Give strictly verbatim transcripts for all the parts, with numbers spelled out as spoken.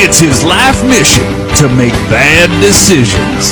It's his life mission to make bad decisions.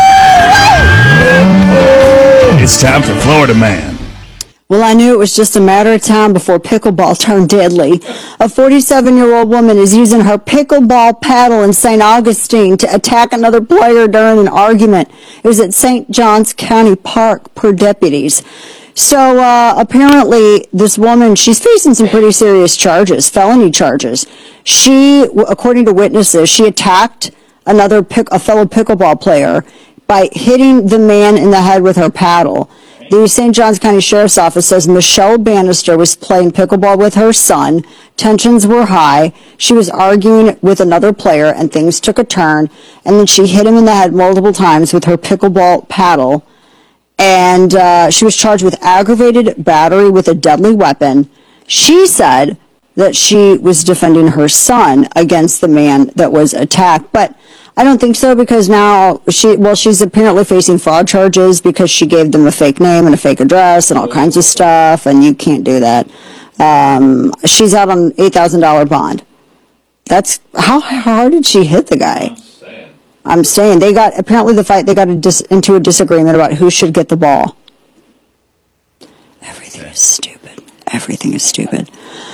It's time for Florida Man. Well, I knew it was just a matter of time before pickleball turned deadly. A forty-seven-year-old woman is using her pickleball paddle in Saint Augustine to attack another player during an argument. It was at Saint Johns County Park, per deputies. So uh, apparently this woman, she's facing some pretty serious charges, felony charges. She, according to witnesses, she attacked another pick, a fellow pickleball player by hitting the man in the head with her paddle. The Saint Johns County Sheriff's Office says Michelle Bannister was playing pickleball with her son. Tensions were high. She was arguing with another player, and things took a turn. And then she hit him in the head multiple times with her pickleball paddle. And uh, she was charged with aggravated battery with a deadly weapon. She said that she was defending her son against the man that was attacked. But I don't think so, because now she, well, she's apparently facing fraud charges because she gave them a fake name and a fake address and all kinds of stuff, and you can't do that. Um, she's out on eight thousand dollars bond. That's, how hard did she hit the guy? I'm saying they got, apparently the fight, they got a dis, into a disagreement about who should get the ball. Everything is stupid. Everything is stupid.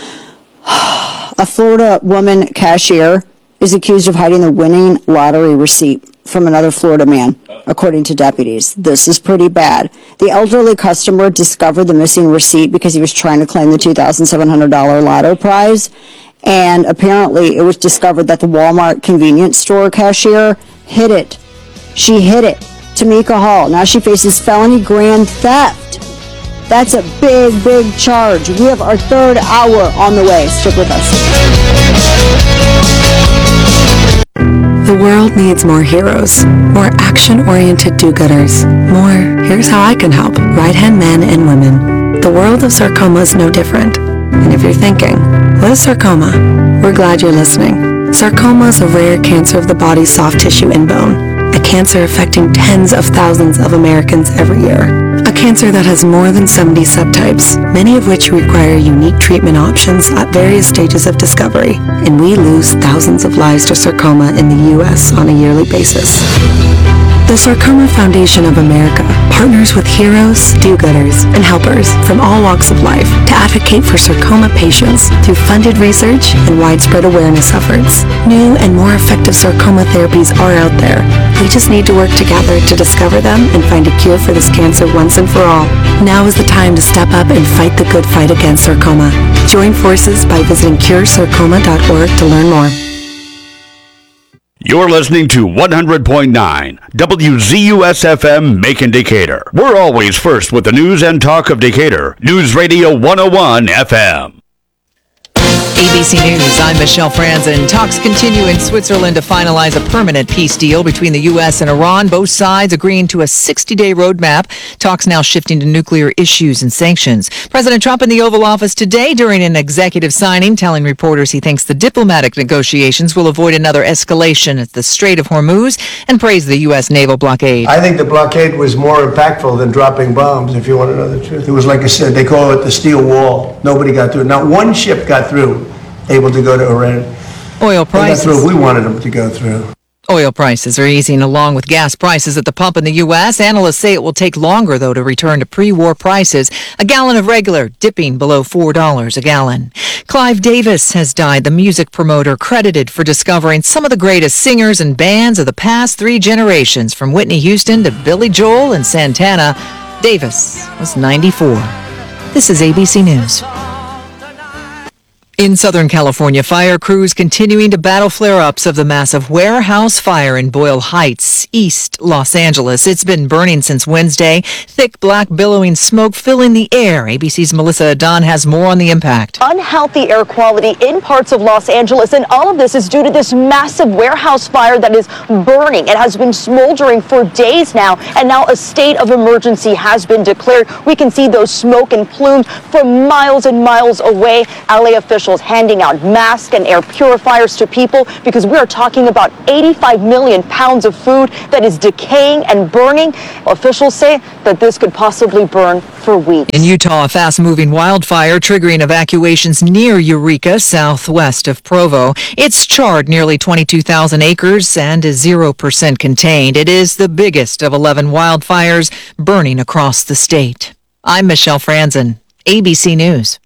A Florida woman cashier is accused of hiding the winning lottery receipt from another Florida man, according to deputies. This is pretty bad. The elderly customer discovered the missing receipt because he was trying to claim the two thousand seven hundred dollars lotto prize, and apparently it was discovered that the Walmart convenience store cashier hid it. She hid it. Tamika Hall. Now she faces felony grand theft. That's a big, big charge. We have our third hour on the way. Stick with us. The world needs more heroes, more action-oriented do-gooders, more here's how I can help right-hand men and women. The world of sarcoma is no different. And if you're thinking, what is sarcoma? We're glad you're listening. Sarcoma is a rare cancer of the body's soft tissue and bone, a cancer affecting tens of thousands of Americans every year. A cancer that has more than seventy subtypes, many of which require unique treatment options at various stages of discovery, and we lose thousands of lives to sarcoma in the U S on a yearly basis. The Sarcoma Foundation of America partners with heroes, do-gooders, and helpers from all walks of life to advocate for sarcoma patients through funded research and widespread awareness efforts. New and more effective sarcoma therapies are out there. We just need to work together to discover them and find a cure for this cancer once and for all. Now is the time to step up and fight the good fight against sarcoma. Join forces by visiting cure sarcoma dot org to learn more. You're listening to one hundred point nine W Z U S F M Macon Decatur. We're always first with the news and talk of Decatur. News Radio one oh one F M. A B C News, I'm Michelle Franzen. Talks continue in Switzerland to finalize a permanent peace deal between the U S and Iran. Both sides agreeing to a sixty-day roadmap. Talks now shifting to nuclear issues and sanctions. President Trump in the Oval Office today during an executive signing, telling reporters he thinks the diplomatic negotiations will avoid another escalation at the Strait of Hormuz and praised the U S naval blockade. I think the blockade was more impactful than dropping bombs, if you want to know the truth. It was like I said, they call it the steel wall. Nobody got through. Not one ship got through, able to go to Iran. Oil prices. They got through. We wanted them to go through. Oil prices are easing along with gas prices at the pump in the U S. Analysts say it will take longer, though, to return to pre-war prices. A gallon of regular dipping below four dollars a gallon. Clive Davis has died, the music promoter credited for discovering some of the greatest singers and bands of the past three generations, from Whitney Houston to Billy Joel and Santana. Davis was ninety-four. This is A B C News. In Southern California, fire crews continuing to battle flare-ups of the massive warehouse fire in Boyle Heights, East Los Angeles. It's been burning since Wednesday. Thick, black, billowing smoke filling the air. A B C's Melissa Adon has more on the impact. Unhealthy air quality in parts of Los Angeles, and all of this is due to this massive warehouse fire that is burning. It has been smoldering for days now, and now a state of emergency has been declared. We can see those smoke and plumes from miles and miles away. L A officials officials handing out masks and air purifiers to people because we are talking about eighty-five million pounds of food that is decaying and burning. Officials say that this could possibly burn for weeks. In Utah, a fast-moving wildfire triggering evacuations near Eureka, southwest of Provo. It's charred nearly twenty-two thousand acres and is zero percent contained. It is the biggest of eleven wildfires burning across the state. I'm Michelle Franzen, A B C News.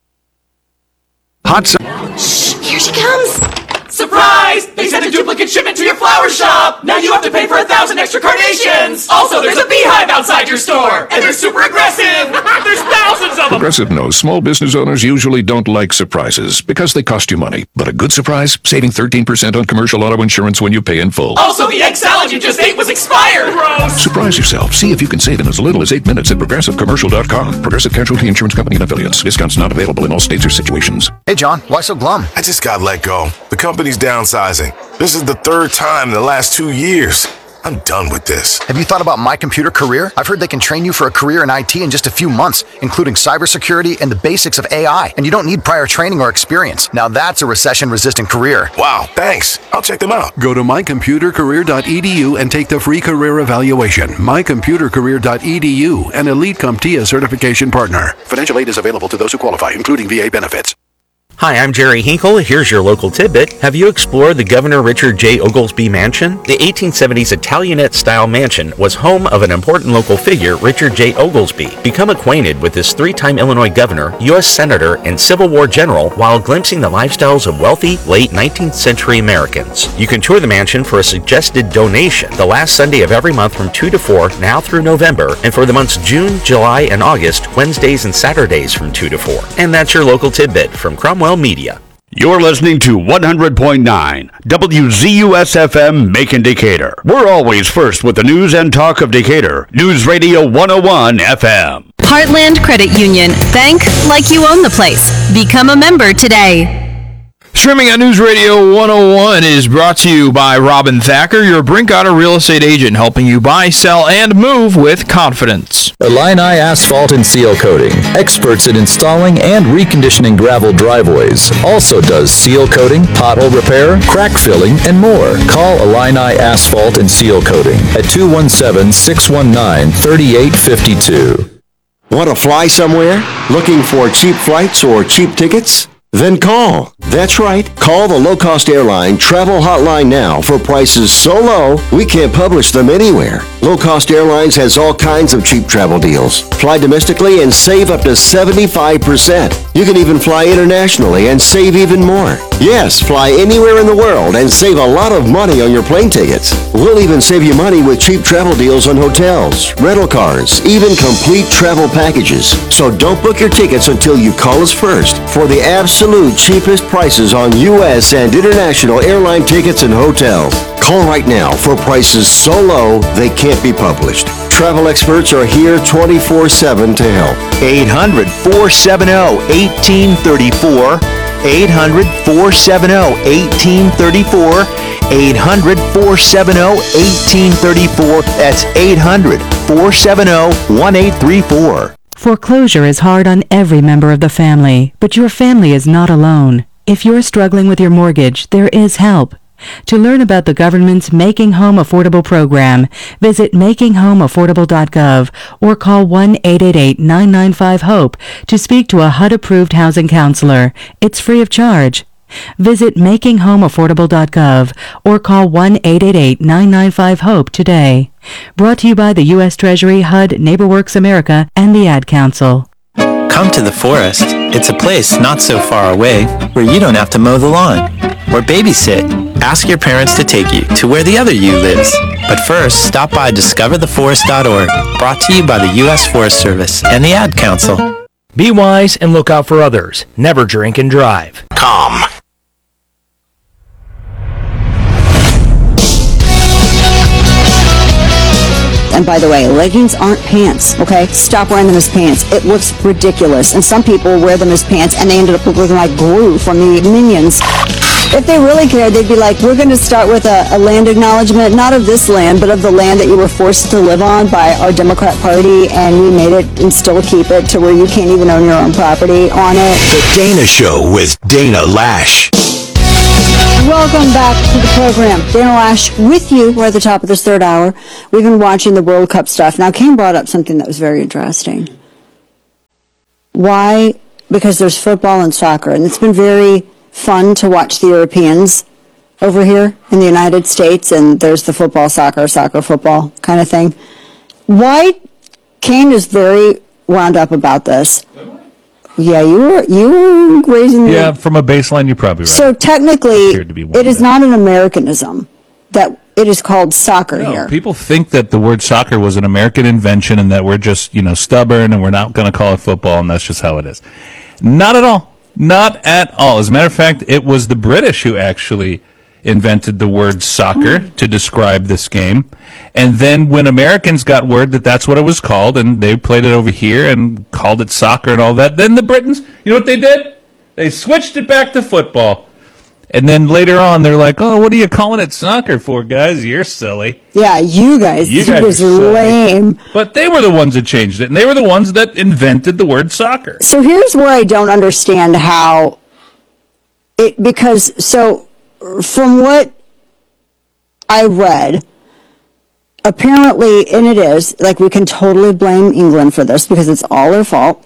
Hot. Shh, here she comes. Surprise! They sent a duplicate shipment to your flower shop! Now you have to pay for a thousand extra carnations! Also, there's a beehive outside your store! And they're super aggressive! There's thousands of them! Progressive knows small business owners usually don't like surprises because they cost you money. But a good surprise? Saving thirteen percent on commercial auto insurance when you pay in full. Also, the egg salad you just ate was expired! Gross! Surprise yourself. See if you can save in as little as eight minutes at progressive commercial dot com. Progressive Casualty Insurance Company and Affiliates. Discounts not available in all states or situations. Hey, John. Why so glum? I just got let go. The company's downsizing. This is the third time in the last two years. I'm done with this. Have you thought about My Computer Career? I've heard they can train you for a career in I T in just a few months, including cybersecurity and the basics of A I. And you don't need prior training or experience. Now that's a recession-resistant career. Wow, thanks. I'll check them out. Go to my computer career dot e d u and take the free career evaluation. my computer career dot e d u, an Elite CompTIA certification partner. Financial aid is available to those who qualify, including V A benefits. Hi, I'm Jerry Hinkle. Here's your local tidbit. Have you explored the Governor Richard J. Oglesby Mansion? The eighteen seventies Italianate-style mansion was home of an important local figure, Richard J. Oglesby. Become acquainted with this three-time Illinois governor, U S Senator, and Civil War general while glimpsing the lifestyles of wealthy, late nineteenth century Americans. You can tour the mansion for a suggested donation the last Sunday of every month from two to four, now through November, and for the months June, July, and August, Wednesdays and Saturdays from two to four. And that's your local tidbit from Cromwell Media. You're listening to one hundred point nine W Z U S F M Macon Decatur. We're always first with the news and talk of Decatur. News Radio one oh one F M. Heartland Credit Union. Bank like you own the place. Become a member today. Streaming on News Radio one oh one is brought to you by Robin Thacker, your Brinkotter real estate agent, helping you buy, sell, and move with confidence. Illini Asphalt and Seal Coating, experts in installing and reconditioning gravel driveways. Also does seal coating, pothole repair, crack filling, and more. Call Illini Asphalt and Seal Coating at two one seven, six one nine, three eight five two. Want to fly somewhere? Looking for cheap flights or cheap tickets? Then call. That's right. Call the low-cost airline travel hotline now for prices so low we can't publish them anywhere. Low-cost airlines has all kinds of cheap travel deals. Fly domestically and save up to seventy-five percent. You can even fly internationally and save even more. Yes, fly anywhere in the world and save a lot of money on your plane tickets. We'll even save you money with cheap travel deals on hotels, rental cars, even complete travel packages. So don't book your tickets until you call us first for the absolute Absolute cheapest prices on U S and international airline tickets and hotels. Call right now for prices so low they can't be published. Travel experts are here twenty-four seven to help. eight hundred, four seven zero, one eight three four. eight hundred, four seven zero, one eight three four. eight hundred, four seven zero, one eight three four. That's eight hundred, four seven zero, one eight three four. Foreclosure is hard on every member of the family, but your family is not alone. If you're struggling with your mortgage, there is help. To learn about the government's Making Home Affordable program, visit making home affordable dot gov or call one eight eight eight, nine nine five, HOPE to speak to a H U D-approved housing counselor. It's free of charge. Visit making home affordable dot gov or call one eight eight eight, nine nine five, HOPE today. Brought to you by the U S Treasury, H U D, NeighborWorks America, and the Ad Council. Come to the forest. It's a place not so far away where you don't have to mow the lawn or babysit. Ask your parents to take you to where the other you lives. But first, stop by discover the forest dot org, brought to you by the U S Forest Service and the Ad Council. Be wise and look out for others. Never drink and drive. Calm. And by the way, leggings aren't pants, okay? Stop wearing them as pants. It looks ridiculous. And some people wear them as pants and they ended up looking like Gru from the Minions. If they really cared, they'd be like, we're going to start with a, a land acknowledgement, not of this land, but of the land that you were forced to live on by our Democrat Party, and we made it and still keep it to where you can't even own your own property on it. The Dana Show with Dana Lash. Welcome back to the program. Dana Lash with you. We're at the top of this third hour. We've been watching the World Cup stuff. Now, Kane brought up something that was very interesting. Why? Because there's football and soccer, and it's been very fun to watch the Europeans over here in the United States, and there's the football, soccer, soccer, football kind of thing. Why? Kane is very wound up about this. Yeah, you were you were raising the... Yeah, from a baseline, you're probably right. So technically, it is not an Americanism that it is called soccer No, here. people think that the word soccer was an American invention and that we're just, you know, stubborn and we're not going to call it football and that's just how it is. Not at all. Not at all. As a matter of fact, it was the British who actually invented the word soccer to describe this game. And then when Americans got word that that's what it was called and they played it over here and called it soccer and all that, then the Britons, you know what they did? They switched it back to football. And then later on, they're like, oh, what are you calling it soccer for, guys? You're silly. Yeah, you guys, You you guys guys are are silly. lame. But they were the ones that changed it, and they were the ones that invented the word soccer. So here's where I don't understand how it, because, so from what I read, apparently, and it is, like we can totally blame England for this because it's all their fault.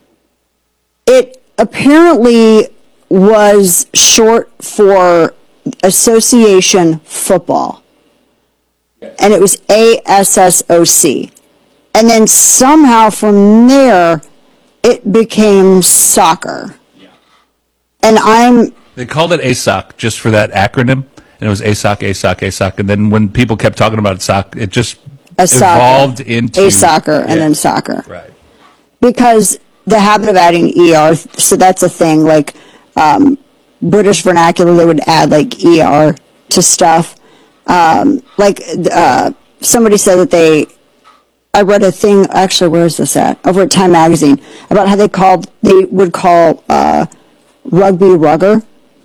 It apparently was short for Association Football. And it was A S S O C. And then somehow from there, it became soccer. And I'm... They called it A S O C just for that acronym, and it was A S O C, A S O C, A S O C. And then when people kept talking about soccer, it just a soccer, evolved into... A soccer, and yeah. then soccer. Right. Because the habit of adding E R, so that's a thing, like um, British vernacular, they would add like E R to stuff. Um, like uh, somebody said that they, I read a thing, actually, where is this at? Over at Time Magazine, about how they called, they would call uh, rugby rugger,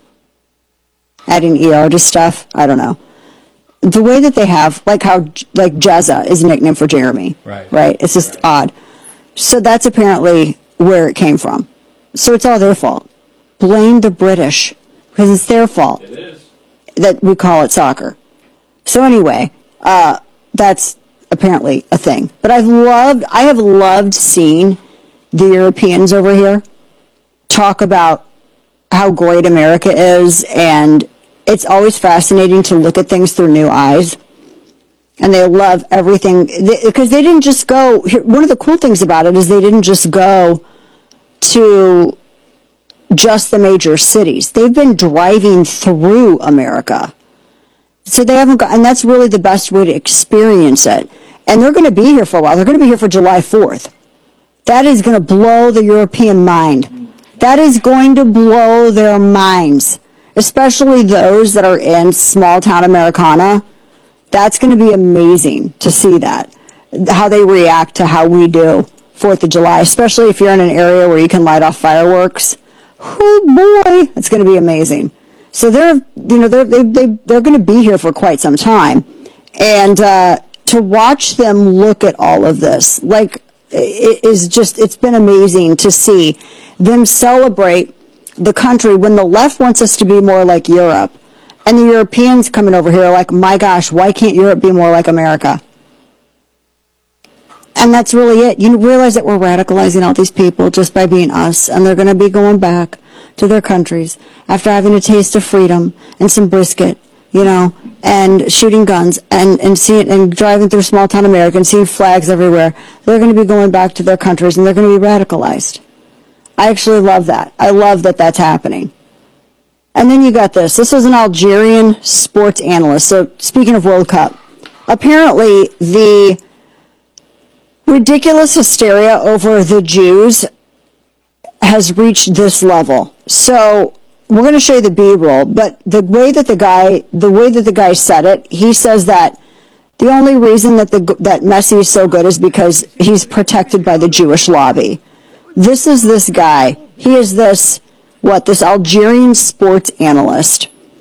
adding E R to stuff. I don't know. The way that they have, like how, like Jezza is a nickname for Jeremy. Right. Right? It's just odd. So that's apparently where it came from. So it's all their fault. Blame the British, because it's their fault. It is. That we call it soccer. So anyway, uh, that's apparently a thing. But I've loved, I have loved seeing the Europeans over here talk about how great America is, and it's always fascinating to look at things through new eyes. And they love everything, because they, they didn't just go, one of the cool things about it is they didn't just go to just the major cities. They've been driving through America. So they haven't got, and that's really the best way to experience it. And they're going to be here for a while. They're going to be here for July fourth. That is going to blow the European mind. That is going to blow their minds, especially those that are in small town Americana. That's going to be amazing to see that, how they react to how we do fourth of July, especially if you're in an area where you can light off fireworks. Oh boy, it's going to be amazing. So they're, you know, they're they they they're going to be here for quite some time, and uh, to watch them look at all of this, like, it is just, it's been amazing to see them celebrate the country when the left wants us to be more like Europe, and the Europeans coming over here are like, my gosh, why can't Europe be more like America? And that's really it. You realize that we're radicalizing all these people just by being us, and they're going to be going back to their countries after having a taste of freedom and some brisket, you know, and shooting guns and, and seeing and driving through small town America and seeing flags everywhere. They're going to be going back to their countries, and they're going to be radicalized. I actually love that. I love that that's happening. And then you got this. This was an Algerian sports analyst. So speaking of World Cup, apparently the ridiculous hysteria over the Jews has reached this level. So we're going to show you the B-roll, but the way that the guy, the way that the guy said it, he says that the only reason that the that Messi is so good is because he's protected by the Jewish lobby. This is this guy. He is this, what, this Algerian sports analyst.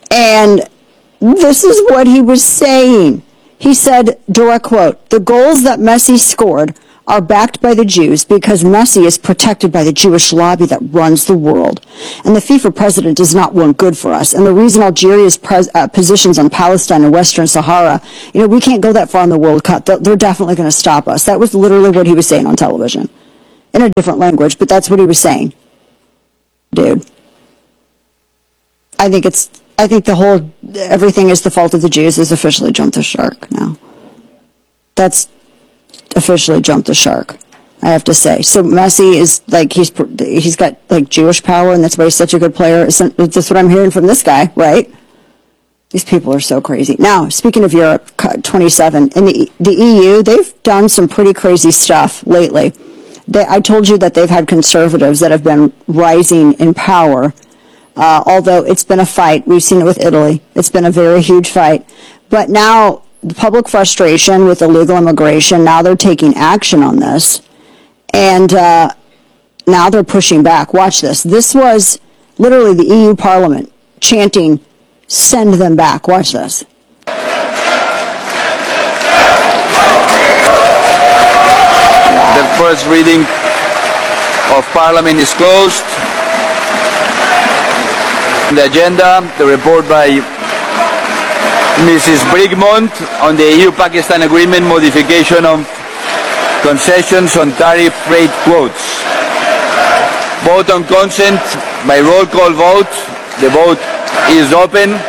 And this is what he was saying. He said, direct quote, "The goals that Messi scored are backed by the Jews because Messi is protected by the Jewish lobby that runs the world. And the FIFA president does not want good for us. And the reason Algeria's pres- uh, positions on Palestine and Western Sahara, you know, we can't go that far in the World Cup. They're, they're definitely going to stop us." That was literally what he was saying on television. In a different language, but that's what he was saying. Dude. I think it's, I think the whole, everything is the fault of the Jews has officially jumped the shark now. That's officially jumped the shark, I have to say. So Messi is like, he's he's got like Jewish power, and that's why he's such a good player. That's what I'm hearing from this guy, right? These people are so crazy. Now, speaking of Europe, twenty-seven, in the, the E U, they've done some pretty crazy stuff lately. They, I told you that they've had conservatives that have been rising in power, uh, although it's been a fight. We've seen it with Italy. It's been a very huge fight. But now, the public frustration with illegal immigration, now they're taking action on this. And uh, now they're pushing back. Watch this. This was literally the E U Parliament chanting, "Send them back." Watch this. The first reading of Parliament is closed. The agenda, the report by Missus Brigmont on the E U-Pakistan Agreement modification of concessions on tariff rate quotes. Vote on consent by roll call vote. The vote is open.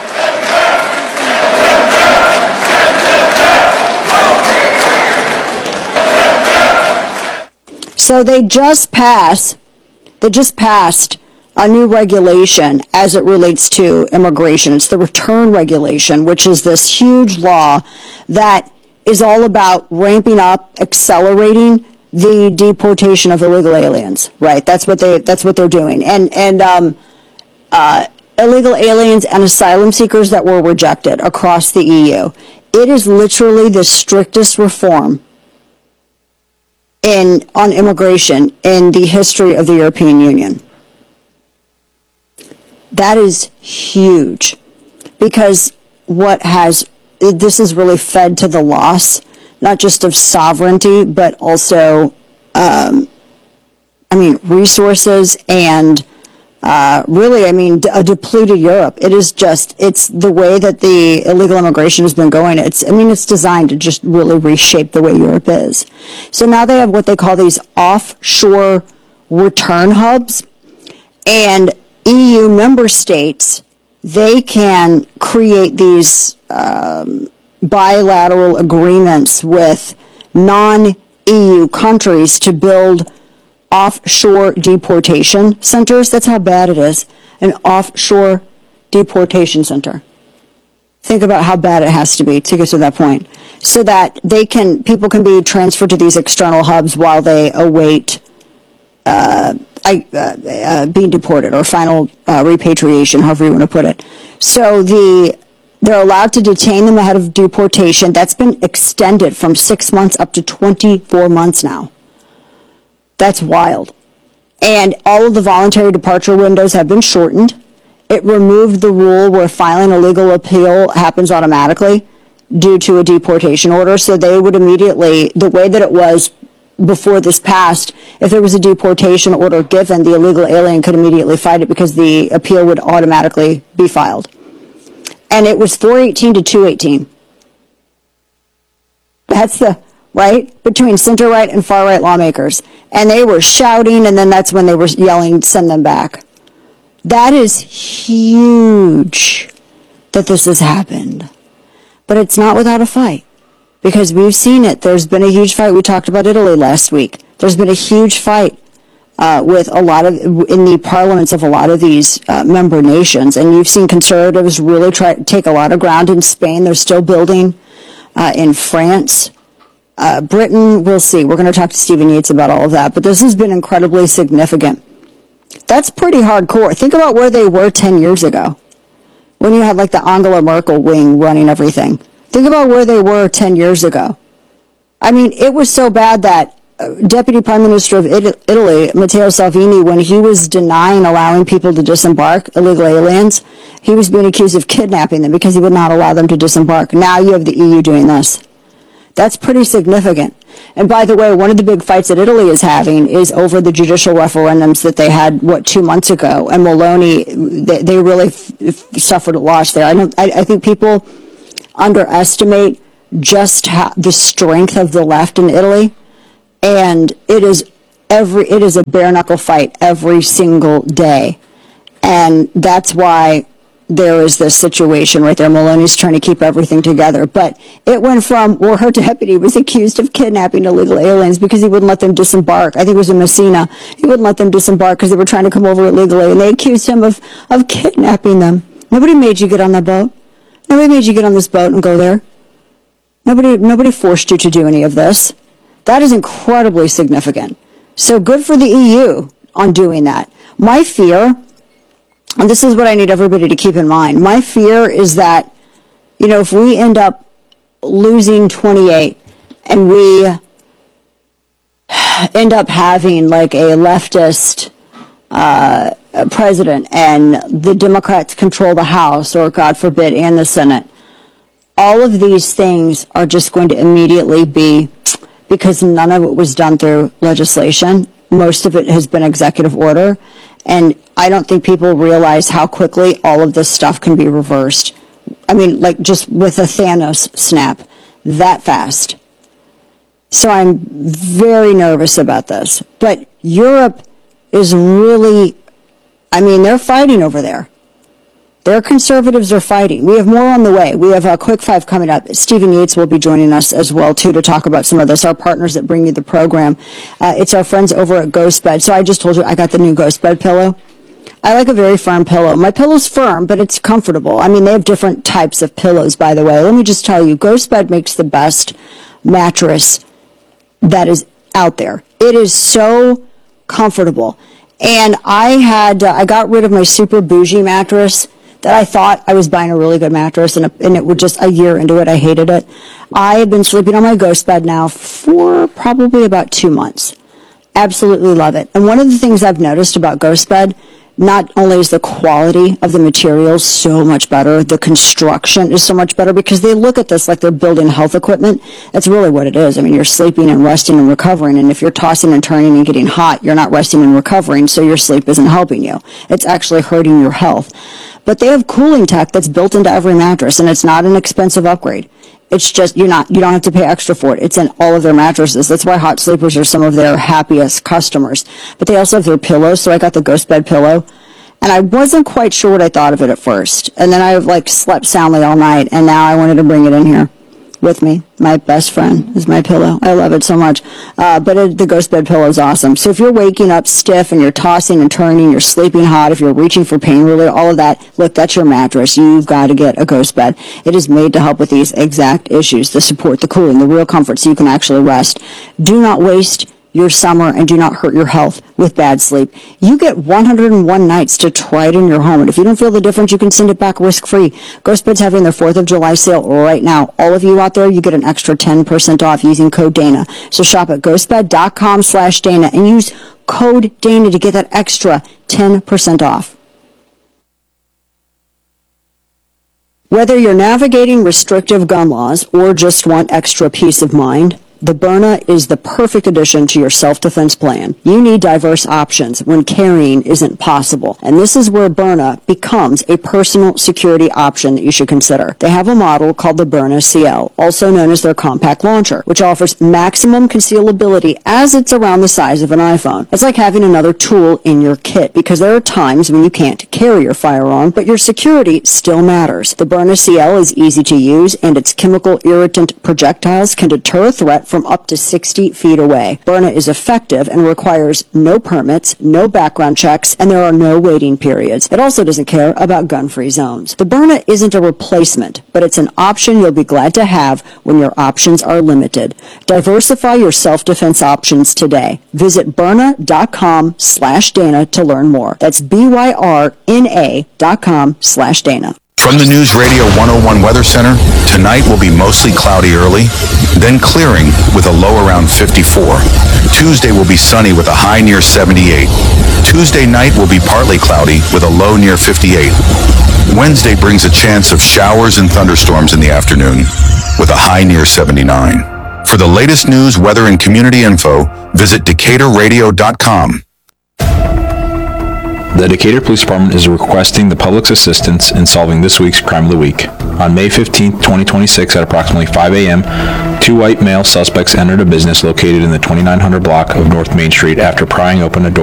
So they just passed, they just passed a new regulation as it relates to immigration. It's the return regulation, which is this huge law that is all about ramping up, accelerating the deportation of illegal aliens. Right? That's what they that's what they're doing. And and um, uh, illegal aliens and asylum seekers that were rejected across the E U. It is literally the strictest reform in on immigration in the history of the European Union. That is huge, because what has, this has really fed to the loss, not just of sovereignty, but also, um, I mean, resources and uh, really, I mean, a depleted Europe. It is just, it's the way that the illegal immigration has been going. It's, I mean, it's designed to just really reshape the way Europe is. So now they have what they call these offshore return hubs, and E U member states, they can create these um, bilateral agreements with non-E U countries to build offshore deportation centers. That's how bad it is. An offshore deportation center. Think about how bad it has to be to get to that point. So that they can, people can be transferred to these external hubs while they await uh, I, uh, uh, being deported, or final uh, repatriation, however you want to put it. So the they're allowed to detain them ahead of deportation. That's been extended from six months up to twenty-four months now. That's wild. And all of the voluntary departure windows have been shortened. It removed the rule where filing a legal appeal happens automatically due to a deportation order. So they would immediately, the way that it was before this passed, if there was a deportation order given, the illegal alien could immediately fight it because the appeal would automatically be filed. And it was four eighteen to two eighteen. That's the, right? Between center-right and far-right lawmakers. And they were shouting, and then that's when they were yelling, "Send them back." That is huge that this has happened. But it's not without a fight. Because we've seen it. There's been a huge fight. We talked about Italy last week. There's been a huge fight uh, with a lot of, in the parliaments of a lot of these uh, member nations. And you've seen conservatives really try to take a lot of ground in Spain. They're still building uh, in France. Uh, Britain, we'll see. We're going to talk to Stephen Yates about all of that. But this has been incredibly significant. That's pretty hardcore. Think about where they were ten years ago, when you had like the Angela Merkel wing running everything. Think about where they were ten years ago. I mean, it was so bad that uh, Deputy Prime Minister of It- Italy, Matteo Salvini, when he was denying allowing people to disembark, illegal aliens, he was being accused of kidnapping them because he would not allow them to disembark. Now you have the E U doing this. That's pretty significant. And by the way, one of the big fights that Italy is having is over the judicial referendums that they had, what, two months ago. And Meloni, they, they really f- f- suffered a loss there. I don't. I, I think people underestimate just how, the strength of the left in Italy. And it is every it is a bare knuckle fight every single day. And that's why there is this situation right there. Meloni's trying to keep everything together. But it went from where her deputy was accused of kidnapping illegal aliens because he wouldn't let them disembark. I think it was in Messina. He wouldn't let them disembark because they were trying to come over illegally. And they accused him of, of kidnapping them. Nobody made you get on that boat. Nobody made you get on this boat and go there. Nobody, nobody forced you to do any of this. That is incredibly significant. So good for the E U on doing that. My fear, and this is what I need everybody to keep in mind, my fear is that, you know, if we end up losing twenty-eight and we end up having like a leftist uh, president and the Democrats control the House or, God forbid, and the Senate, all of these things are just going to immediately be, because none of it was done through legislation. Most of it has been executive order. And I don't think people realize how quickly all of this stuff can be reversed. I mean, like just with a Thanos snap, that fast. So I'm very nervous about this. But Europe is really, I mean, they're fighting over there. Their conservatives are fighting. We have more on the way. We have a quick five coming up. Stephen Yates will be joining us as well, too, to talk about some of this. Our partners that bring you the program. Uh, it's our friends over at GhostBed. So I just told you I got the new GhostBed pillow. I like a very firm pillow. My pillow's firm, but it's comfortable. I mean, they have different types of pillows, by the way. Let me just tell you, GhostBed makes the best mattress that is out there. It is so comfortable. And I had, uh, I got rid of my super bougie mattress that I thought I was buying a really good mattress, and, a, and it was just a year into it, I hated it. I have been sleeping on my GhostBed now for probably about two months. Absolutely love it. And one of the things I've noticed about GhostBed, not only is the quality of the materials so much better, the construction is so much better, because they look at this like they're building health equipment. That's really what it is. I mean, you're sleeping and resting and recovering, and if you're tossing and turning and getting hot, you're not resting and recovering, so your sleep isn't helping you. It's actually hurting your health. But they have cooling tech that's built into every mattress, and it's not an expensive upgrade. It's just, you're not, you don't have to pay extra for it. It's in all of their mattresses. That's why hot sleepers are some of their happiest customers. But they also have their pillows, so I got the GhostBed pillow. And I wasn't quite sure what I thought of it at first. And then I like slept soundly all night, and now I wanted to bring it in here with me. My best friend is my pillow. I love it so much. Uh, but it, the GhostBed pillow is awesome. So if you're waking up stiff and you're tossing and turning, you're sleeping hot, if you're reaching for pain relief, all of that, look, that's your mattress. You've got to get a GhostBed. It is made to help with these exact issues, the support, the cooling, the real comfort, so you can actually rest. Do not waste your summer and do not hurt your health with bad sleep. You get one hundred one nights to try it in your home, and if you don't feel the difference, you can send it back risk-free. GhostBed's having their fourth of July sale right now. All of you out there, you get an extra ten percent off using code Dana. So shop at ghostbed.com slash Dana and use code Dana to get that extra ten percent off. Whether you're navigating restrictive gun laws or just want extra peace of mind, the Byrna is the perfect addition to your self-defense plan. You need diverse options when carrying isn't possible. And this is where Byrna becomes a personal security option that you should consider. They have a model called the Byrna C L, also known as their compact launcher, which offers maximum concealability as it's around the size of an iPhone. It's like having another tool in your kit, because there are times when you can't carry your firearm, but your security still matters. The Byrna C L is easy to use, and its chemical irritant projectiles can deter a threat from up to sixty feet away. Byrna is effective and requires no permits, no background checks, and there are no waiting periods. It also doesn't care about gun-free zones. The Byrna isn't a replacement, but it's an option you'll be glad to have when your options are limited. Diversify your self-defense options today. Visit Byrna.com slash Dana to learn more. That's B-Y-R-N-A dot com slash Dana. From the News Radio one oh one Weather Center, tonight will be mostly cloudy early, then clearing with a low around fifty-four. Tuesday will be sunny with a high near seventy-eight. Tuesday night will be partly cloudy with a low near fifty-eight. Wednesday brings a chance of showers and thunderstorms in the afternoon, with a high near seventy-nine. For the latest news, weather, and community info, visit Decatur Radio dot com. The Decatur Police Department is requesting the public's assistance in solving this week's Crime of the Week. On May fifteenth, twenty twenty-six, at approximately five a.m., two white male suspects entered a business located in the twenty-nine hundred block of North Main Street after prying open a door